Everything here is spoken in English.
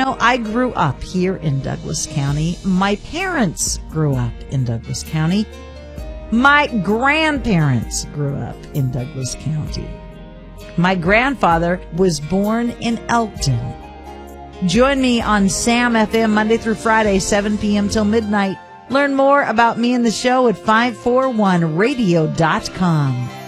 I grew up here in Douglas County. My parents grew up in Douglas County. My grandparents grew up in Douglas County. My grandfather was born in Elkton. Join me on Sam FM Monday through Friday, 7 p.m. till midnight. Learn more about me and the show at 541radio.com.